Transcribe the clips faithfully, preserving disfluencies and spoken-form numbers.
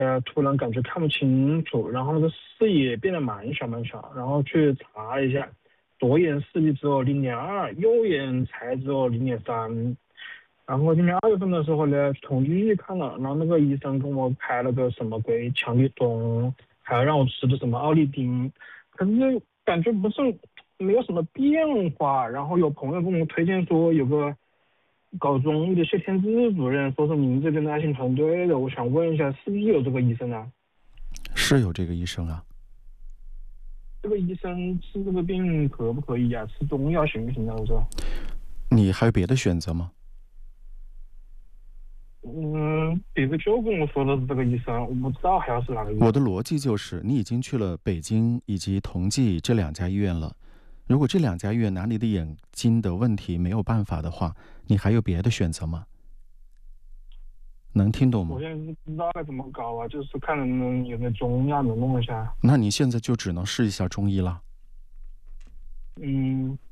呃，突然感觉看不清楚，然后那个视野变得蛮小蛮小，然后去查一下，左眼视力只有零点二，右眼才只有零点三。然后今年二月份的时候呢，去统计医看了，然后那个医生跟我开了个什么鬼强力松，还要让我吃的什么奥利丁，可是感觉不是没有什么变化。然后有朋友跟我推荐说有个搞中医的谢天志主任，说是您这边的爱心团队的，我想问一下，是不是有这个医生啊？ 是有这个医生啊。 这个医生治这个病可不可以啊？吃中药行不行啊？我说， 你还有别的选择吗？ 嗯，别个就跟我说的是这个医生，我不知道还要是哪个医生。 我的逻辑就是，你已经去了北京以及同济这两家医院了。如果这两家医院拿你的眼睛的问题没有办法的话，你还有别的选择吗？能听懂吗？ 我现在是不知道该怎么搞啊，就是看能不能有没有中药能弄一下。 那你现在就只能试一下中医了。 嗯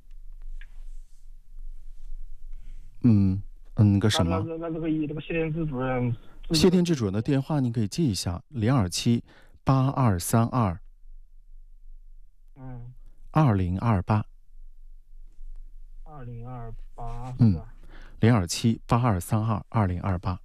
嗯嗯，那个什么， 那那那那这个医那个谢天志主任， 谢天志主任的电话您可以记一下：零二七八二三二嗯， 二零二八。 二零二八是嗯， 吧？ 零二七八二三二二零二八。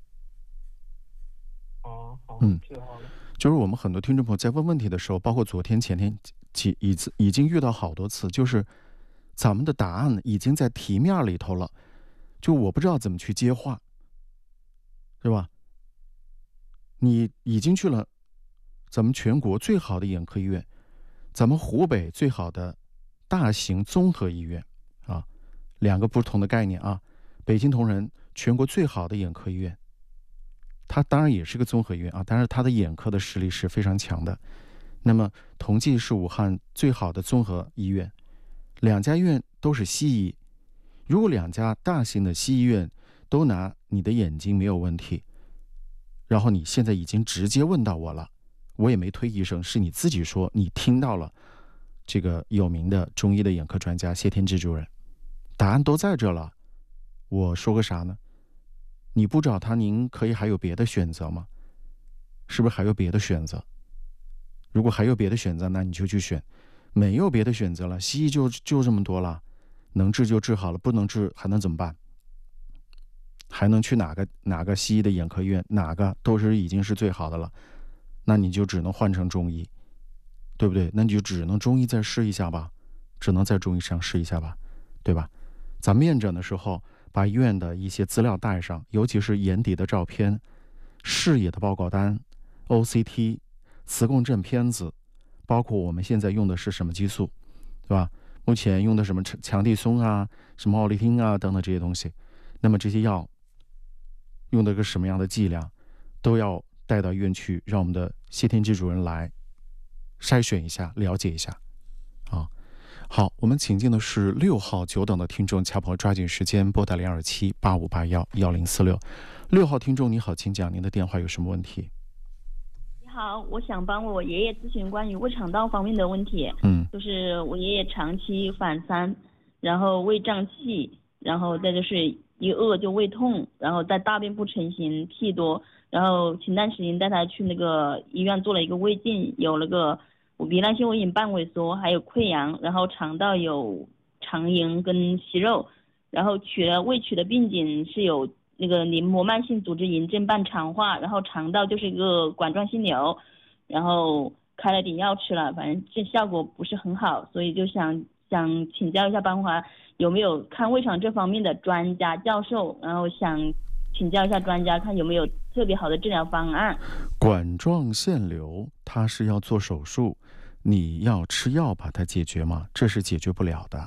哦，好， 嗯， 记好了。 就是我们很多听众朋友在问问题的时候，包括昨天、前天几已已经遇到好多次，就是咱们的答案已经在题面里头了，就我不知道怎么去接话，是吧？你已经去了咱们全国最好的眼科医院，咱们湖北最好的大型综合医院啊，两个不同的概念啊。北京同仁全国最好的眼科医院，它当然也是个综合医院啊，但是它的眼科的实力是非常强的。那么同济是武汉最好的综合医院，两家医院都是西医。如果两家大型的西医院都拿你的眼睛没有问题，然后你现在已经直接问到我了，我也没推医生，是你自己说你听到了这个有名的中医的眼科专家谢天志主任，答案都在这了，我说个啥呢？你不找他，您可以还有别的选择吗？是不是还有别的选择？如果还有别的选择，那你就去选。没有别的选择了，西医就就这么多了，能治就治好了，不能治还能怎么办？还能去哪个哪个西医的眼科医院？哪个都是已经是最好的了，那你就只能换成中医，对不对？那你就只能中医再试一下吧，只能在中医上试一下吧，对吧？咱们验诊的时候，把医院的一些资料带上，尤其是眼底的照片、视野的报告单、O C T、磁共振片子，包括我们现在用的是什么激素，对吧？目前用的什么强地松啊、什么奥利汀啊等等这些东西，那么这些药用的个什么样的剂量，都要带到医院去，让我们的谢天志主任来筛选一下，了解一下啊。好，我们请进的是六号久等的听众，恰朋抓紧时间拨打零二七八五八幺幺零四六。六号听众你好，请讲您的电话有什么问题？ 你好，我想帮我爷爷咨询关于胃肠道方面的问题。 嗯， 就是我爷爷长期反餐，然后胃胀气，然后再就是一饿就胃痛，然后再大便不成形，屁多，然后前段时间带他去那个医院做了一个胃镜，有那个糜烂性胃炎半萎缩，还有溃疡，然后肠道有肠炎跟息肉，然后取了胃取的病检是有那个黏膜慢性组织炎症伴肠化，然后肠道就是一个管状腺瘤，然后开了点药吃了，反正这效果不是很好，所以就想想请教一下班华有没有看胃肠这方面的专家教授，然后想请教一下专家看有没有特别好的治疗方案。 管状腺瘤它是要做手术，你要吃药把它解决吗？这是解决不了的。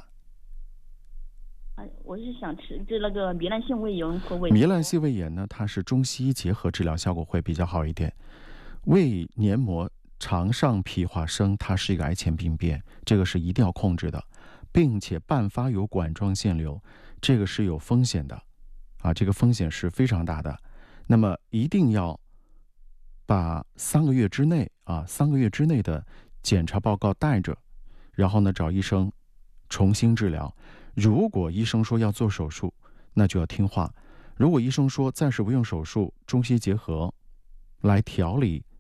我是想吃治那个糜烂性胃炎和胃糜烂性胃炎呢，它是中西医结合治疗效果会比较好一点。胃黏膜肠上皮化生，它是一个癌前病变，这个是一定要控制的，并且伴发有管状腺瘤，这个是有风险的啊，这个风险是非常大的。那么一定要把三个月之内啊，三个月之内的检查报告带着，然后呢找医生重新治疗。如果医生说要做手术，那就要听话；如果医生说暂时不用手术，中西结合来调理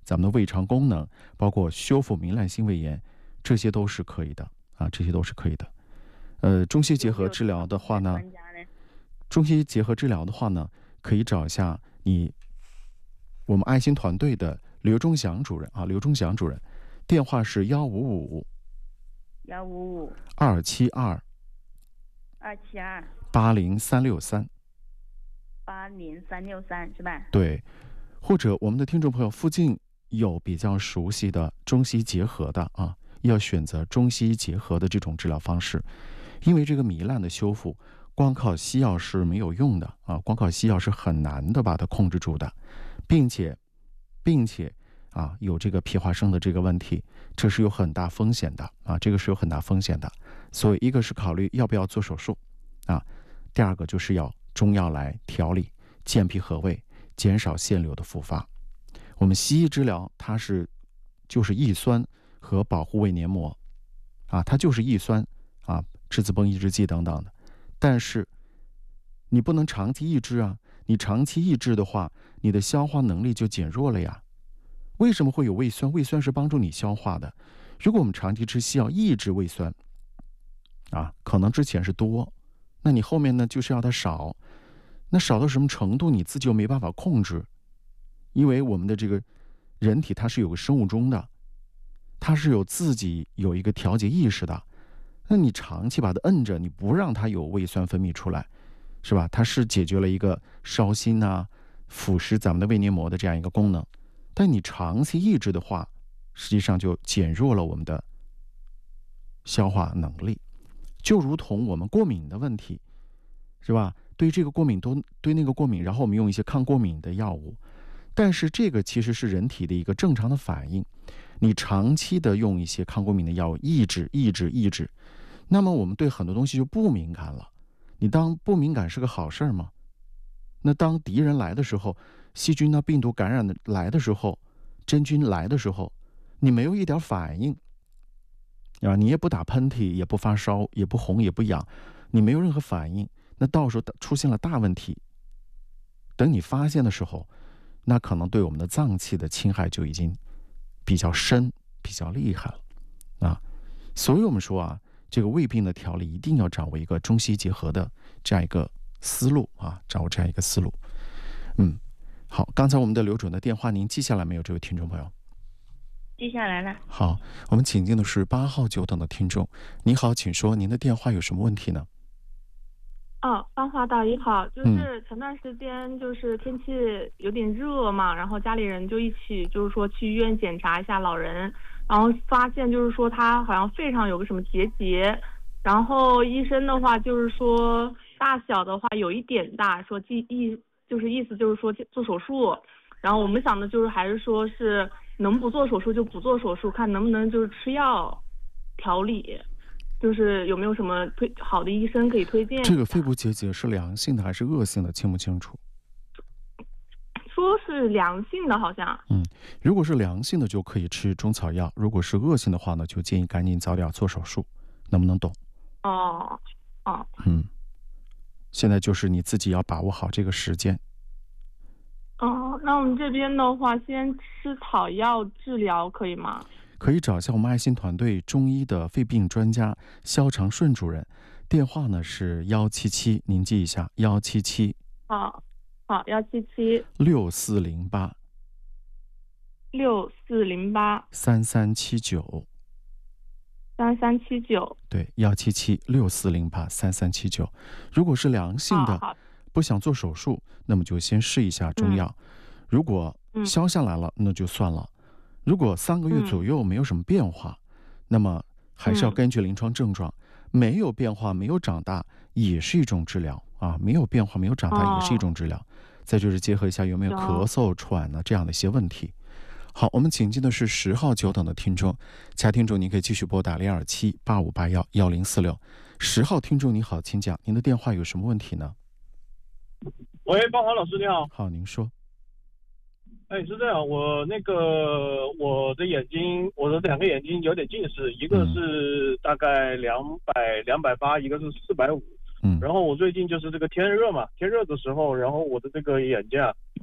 咱们的胃肠功能，包括修复糜烂性胃炎，这些都是可以的啊，这些都是可以的。呃，中西结合治疗的话呢，中西结合治疗的话呢，可以找一下你我们爱心团队的刘忠祥主任啊，刘忠祥主任，电话是幺五五幺五五二七二二七二八零三六三八零三六三是吧？ 对，或者我们的听众朋友附近有比较熟悉的中西结合的啊，要选择中西结合的这种治疗方式，因为这个糜烂的修复，光靠西药是没有用的啊，光靠西药是很难的把它控制住的，并且，并且啊有这个皮化生的这个问题，这是有很大风险的啊，这个是有很大风险的，所以一个是考虑要不要做手术啊，第二个就是要中药来调理，健脾和胃，减少腺瘤的复发。我们西医治疗它是就是抑酸和保护胃黏膜啊，它就是抑酸啊，质子泵抑制剂等等的，但是你不能长期抑制啊，你长期抑制的话，你的消化能力就减弱了呀。为什么会有胃酸？胃酸是帮助你消化的。如果我们长期吃西药抑制胃酸啊，可能之前是多，那你后面呢就是要它少，那少到什么程度你自己又没办法控制，因为我们的这个人体它是有个生物钟的，它是有自己有一个调节意识的，那你长期把它摁着，你不让它有胃酸分泌出来，是吧？它是解决了一个烧心啊、腐蚀咱们的胃黏膜的这样一个功能，但你长期抑制的话，实际上就减弱了我们的消化能力，就如同我们过敏的问题，是吧？对这个过敏都对那个过敏，然后我们用一些抗过敏的药物，但是这个其实是人体的一个正常的反应。你长期的用一些抗过敏的药物抑制、抑制、抑制，那么我们对很多东西就不敏感了。你当不敏感是个好事吗？那当敌人来的时候，细菌呢、病毒感染的来的时候，真菌来的时候，你没有一点反应啊，你也不打喷嚏，也不发烧，也不红，也不痒，你没有任何反应，那到时候出现了大问题，等你发现的时候，那可能对我们的脏器的侵害就已经比较深、比较厉害了啊。所以我们说啊，这个胃病的调理一定要掌握一个中西结合的这样一个思路啊，掌握这样一个思路。嗯，好，刚才我们的刘准的电话您记下来没有，这位听众朋友？ 记下来了。 好，我们请进的是八号久等的听众。您好，请说，您的电话有什么问题呢？ 哦，芳华大姨好，就是前段时间就是天气有点热嘛，然后家里人就一起就是说去医院检查一下老人，然后发现就是说他好像肺上有个什么结节，然后医生的话就是说大小的话有一点大，说意意就是意思就是说做手术，然后我们想的就是还是说是能不做手术就不做手术，看能不能就是吃药调理。就是有没有什么推好的医生可以推荐？ 这个肺部结节是良性的还是恶性的，清不清楚？ 说是良性的，好像。 嗯，如果是良性的就可以吃中草药，如果是恶性的话呢，就建议赶紧早点做手术，能不能懂？ 哦，哦。 嗯，现在就是你自己要把握好这个时间。 哦，那我们这边的话，先吃草药治疗可以吗？ 可以找一下我们爱心团队中医的肺病专家肖长顺主任，电话呢是幺七七，您记一下幺七七。 好，好，幺七七六四零八六四零八三三七九三三七九。 对，幺七七六四零八三三七九。如果是良性的，不想做手术，那么就先试一下中药。嗯、如果消下来了，那就算了。如果三个月左右没有什么变化，嗯、那么还是要根据临床症状，嗯、没有变化、没有长大也是一种治疗啊，没有变化、没有长大也是一种治疗。哦、再就是结合一下有没有咳嗽、喘呢这样的一些问题。好，我们请进的是十号久等的听众，其他听众您可以继续拨打零二七八五八幺幺零四六。十号听众你好，请讲，您的电话有什么问题呢？ 喂，邦华老师你好。 好，您说。 哎，是这样，我那个我的眼睛，我的两个眼睛有点近视，一个是大概两百两百八，一个是四百五。嗯。然后我最近就是这个天热嘛，天热的时候，然后我的这个眼睛啊，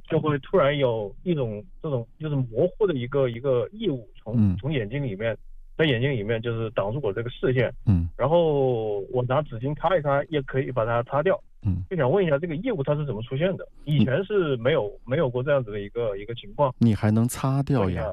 就会突然有一种这种就是模糊的一个一个异物从、 嗯、 从眼睛里面，在眼睛里面就是挡住我这个视线。 嗯， 然后我拿纸巾擦一擦，也可以把它擦掉。 嗯， 就想问一下这个异物它是怎么出现的？以前是没有、嗯、没有过这样子的一个一个情况。 你还能擦掉呀？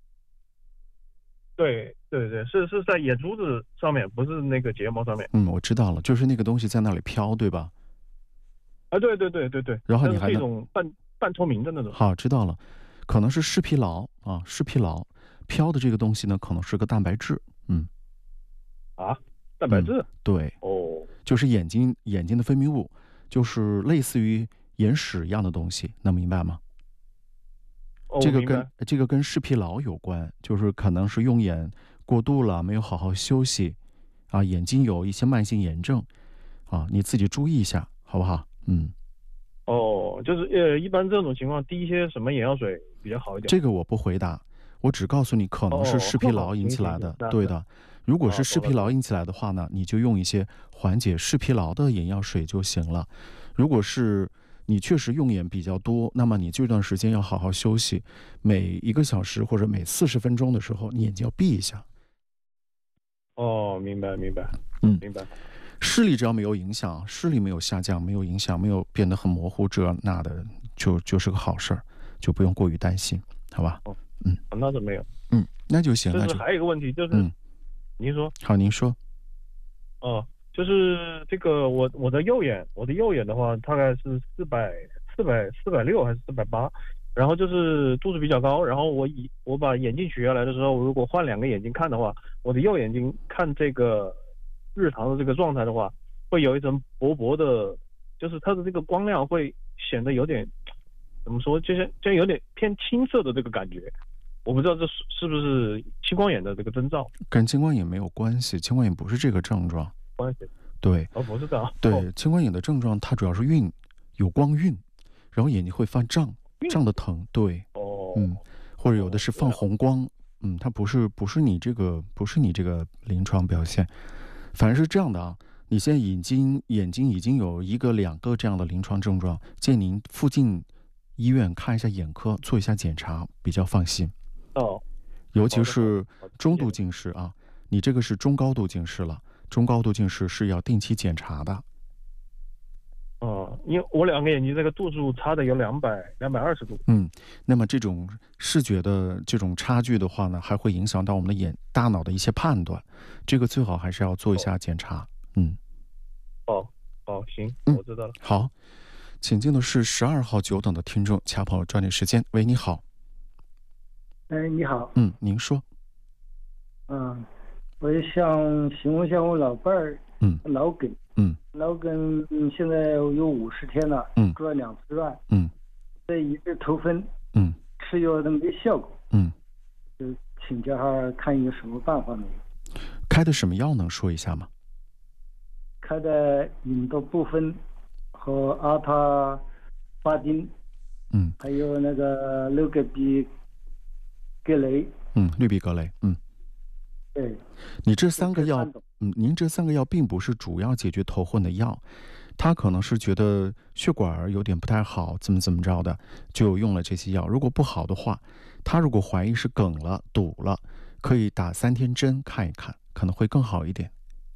对对对，是是在眼珠子上面，不是那个睫毛上面。 嗯，我知道了，就是那个东西在那里飘，对吧？ 啊，对对对对对。 然后你还能是一种半半透明的那种。 好，知道了，可能是视疲劳啊，视疲劳飘的这个东西呢，可能是个蛋白质。嗯。 啊，蛋白质。 嗯、对。 哦。 就是眼睛眼睛的分泌物，就是类似于眼屎一样的东西，能明白吗？这个跟这个跟视疲劳有关，就是可能是用眼过度了，没有好好休息，啊，眼睛有一些慢性炎症，啊，你自己注意一下，好不好？嗯。 哦，就是呃，一般这种情况滴一些什么眼药水比较好一点？ 这个我不回答，我只告诉你可能是视疲劳引起来的， 哦、 对的。如果是视疲劳哦、 引起来的话呢，你就用一些缓解视疲劳的眼药水就行了。如果是你确实用眼比较多，那么你这段时间要好好休息，每一个小时或者每四十分钟的时候，你眼睛要闭一下。 哦，明白明白， 嗯， 明白。 视力只要没有影响，视力没有下降，没有影响，没有变得很模糊这那的，就就是个好事儿，就不用过于担心，好吧？ 哦， 嗯， 那就没有。 嗯，那就行。 就是还有一个问题就是， 嗯， 您说。 好，您说。 哦。就是这个我我的右眼，我的右眼的话大概是四百四百四百六还是四百八，然后就是度数比较高，然后我以我把眼镜取下来的时候，如果换两个眼睛看的话，我的右眼睛看这个日常的这个状态的话，会有一层薄薄的，就是它的这个光亮会显得有点怎么说，就像就有点偏青色的这个感觉。我不知道这是不是青光眼的这个征兆？ 跟青光眼没有关系，青光眼不是这个症状。 关系。 对。 哦，不是这样。 对， 哦、 青光眼的症状它主要是晕，有光晕，然后眼睛会发胀，胀得疼。对。 哦。 嗯，或者有的是放红光。嗯，它不是不是你这个不是你这个临床表现，反正是这样的啊。你现在已经眼睛已经有一个两个这样的临床症状，建议您附近医院看一下眼科，做一下检查，比较放心。 哦。 尤其是中度近视啊，你这个是中高度近视了。中高度近视是要定期检查的。 哦，因为我两个眼睛这个度数差的有两百两百二十度。 嗯，那么这种视觉的这种差距的话呢，还会影响到我们的眼大脑的一些判断，这个最好还是要做一下检查。哦、嗯。 哦哦，行，我知道了。 嗯、好，请进的是十二号久等的听众，恰好抓紧时间。喂，你好。 哎，你好。 嗯，您说。 嗯。我也想询问一下我老伴儿， 嗯， 脑梗， 嗯， 脑梗现在有五十天了， 嗯， 住了两次院， 嗯， 这一直头昏， 嗯， 吃药都没效果， 嗯， 就请教下看有什么办法没有？ 开的什么药能说一下吗？ 开的隐多布酚和阿他巴丁， 嗯， 还有那个氯格比格雷， 嗯，氯比格雷，嗯。 对， 你这三个药，嗯，您这三个药并不是主要解决头昏的药，他可能是觉得血管有点不太好，怎么怎么着的，就用了这些药。如果不好的话，他如果怀疑是梗了、堵了，可以打三天针看一看，可能会更好一点。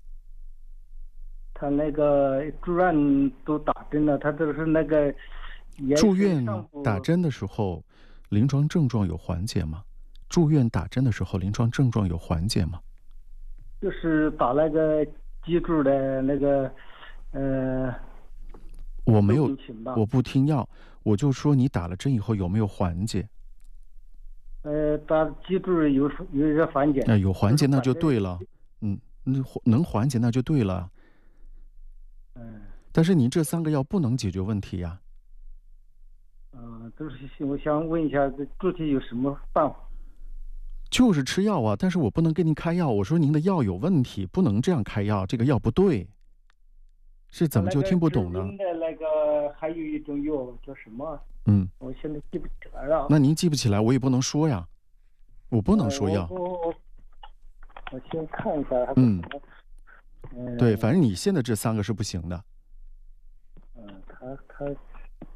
他那个住院都打针了，他都是那个住院打针的时候，临床症状有缓解吗？住院打针的时候，临床症状有缓解吗？ 就是打那个脊柱的那个，呃， 我没有，我不听药，我就说你打了针以后有没有缓解？ 呃，打脊柱有有一个缓解。 哎、呃，有缓解那就对了，嗯，能缓解那就对了。 嗯。 但是您这三个药不能解决问题呀。 嗯、呃，都是我想问一下，这具体有什么办法？ 就是吃药啊，但是我不能给您开药。我说您的药有问题，不能这样开药，这个药不对。是怎么就听不懂呢？ 那个那个还有一种药叫什么？ 嗯， 我现在记不起来了。 那您记不起来，我也不能说呀，我不能说药。 呃、我, 我, 我先看一下。 嗯， 嗯， 对，反正你现在这三个是不行的。 嗯，他他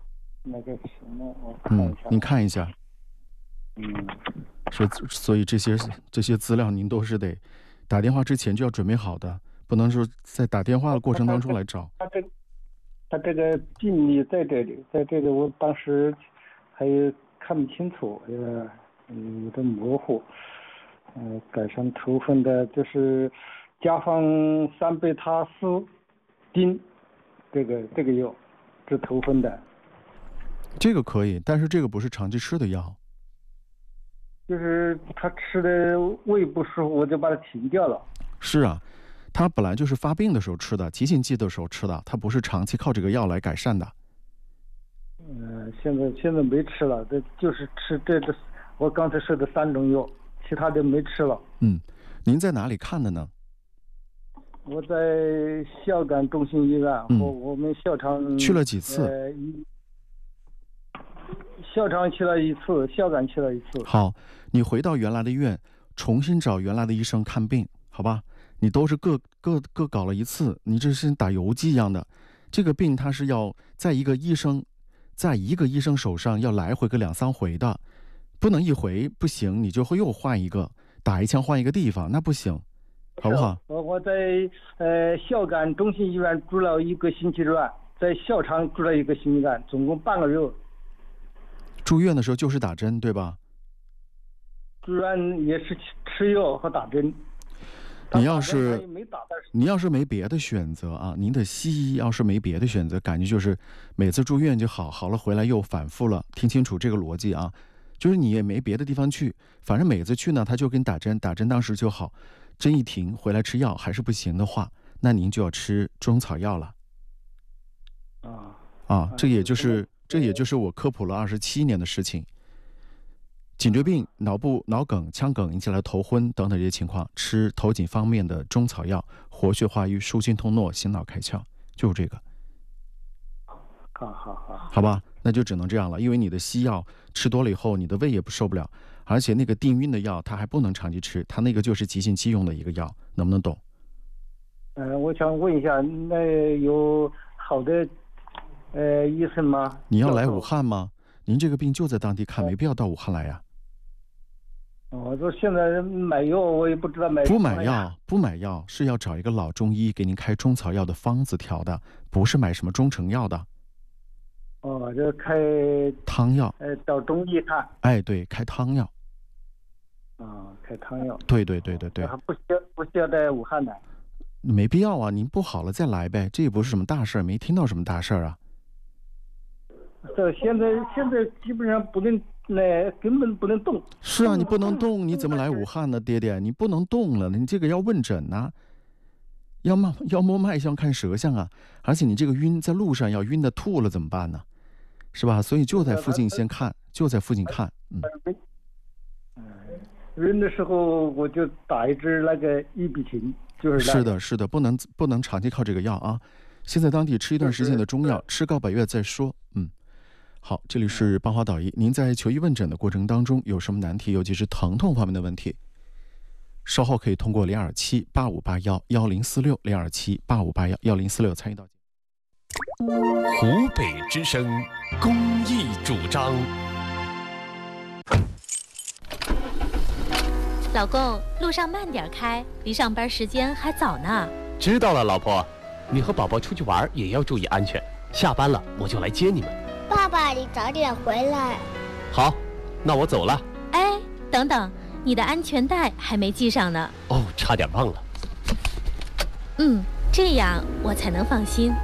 那个什么，我看一嗯下。， 您看一下。 嗯， 所以所以这些这些资料您都是得打电话之前就要准备好的，不能说在打电话的过程当中来找。 他这他这个病例在这里，在这里，我当时还有看不清楚，呃，有点模糊。呃，改善头昏的就是加方三贝他司丁，这个这个药治头昏的。 这个可以，但是这个不是长期吃的药。 就是他吃的胃不舒服，我就把它停掉了。 是啊，他本来就是发病的时候吃的，急性期的时候吃的，他不是长期靠这个药来改善的。 呃，现在现在没吃了，这就是吃这个我刚才说的三种药，其他的没吃了。 嗯，您在哪里看的呢？ 我在孝感中心医院和嗯我们校长去了几次？ 呃，一校长去了一次，孝感去了一次。 好，你回到原来的医院，重新找原来的医生看病，好吧？你都是各各各搞了一次，你这是打游击一样的。这个病它是要在一个医生，在一个医生手上要来回个两三回的，不能一回不行，你就会又换一个，打一枪换一个地方，那不行，好不好？ 我我在呃孝感中心医院住了一个星期院，在校场住了一个星期院，总共半个月。 住院的时候就是打针，对吧？ 住院也是吃药和打针。 你要是没打，但是你要是没别的选择啊，您的西医要是没别的选择，感觉就是每次住院就好，好了回来又反复了。听清楚这个逻辑啊，就是你也没别的地方去，反正每次去呢，他就给你打针，打针当时就好，针一停回来吃药还是不行的话，那您就要吃中草药了。 啊啊，这也就是这也就是我科普了二十七年的事情。颈椎病、脑部脑梗、腔梗引起来头昏等等这些情况，吃头颈方面的中草药，活血化瘀、舒筋通络、醒脑开窍，就是这个。 好好好， 好吧，那就只能这样了，因为你的西药吃多了以后，你的胃也不受不了，而且那个定晕的药它还不能长期吃，它那个就是急性期用的一个药，能不能懂？ 呃，我想问一下，那有好的呃医生吗？ 你要来武汉吗？您这个病就在当地看，没必要到武汉来呀。 我说现在买药，我也不知道买不买药，不买药是要找一个老中医给您开中草药的方子调的，不是买什么中成药的。 哦，就开汤药， 呃，找中医看。 哎，对，开汤药。 啊，开汤药。 对对对对对。 还不需要不需要在武汉的。 没必要啊，您不好了再来呗，这也不是什么大事儿，没听到什么大事儿啊。 这现在现在基本上不能，那根本不能动。 是啊，你不能动，你怎么来武汉呢，爹爹？你不能动了，你这个要问诊呐、啊，要摸要摸脉象看舌象啊，而且你这个晕在路上要晕的吐了怎么办呢？是吧？所以就在附近先看，就在附近看，嗯。 嗯，晕的时候我就打一支那个伊比嗪，就是、那个。 是的，是的，不能不能长期靠这个药啊，先在当地吃一段时间的中药，吃高百越再说，嗯。好，这里是邦华导医。您在求医问诊的过程当中有什么难题，尤其是疼痛方面的问题，稍后可以通过零二七八五八幺幺零四六零二七八五八幺幺零四六参与到。 湖北之声公益主张。 老公，路上慢点开，离上班时间还早呢。 知道了，老婆，你和宝宝出去玩也要注意安全。下班了我就来接你们。 爸爸，你早点回来。 好，那我走了。 哎，等等，你的安全带还没系上呢。 哦，差点忘了。 嗯，这样我才能放心。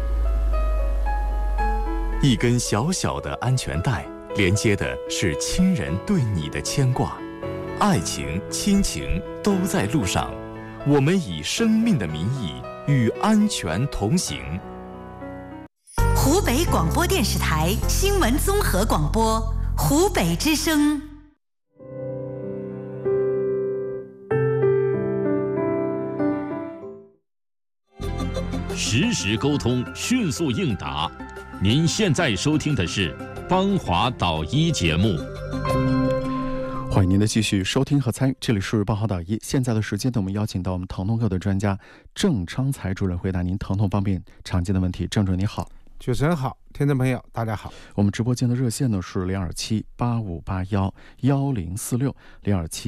一根小小的安全带，连接的是亲人对你的牵挂，爱情、亲情都在路上。我们以生命的名义与安全同行。 湖北广播电视台新闻综合广播，湖北之声。 实时沟通，迅速应答。您现在收听的是邦华导医节目。 欢迎您的继续收听和参与，这里是邦华导医。现在的时间呢，我们邀请到我们疼痛科的专家郑昌才主任回答您疼痛方面常见的问题。郑主任你好。 主持人好，听众朋友大家好。 我们直播间的热线呢是零二七八五八幺幺零四六零二七。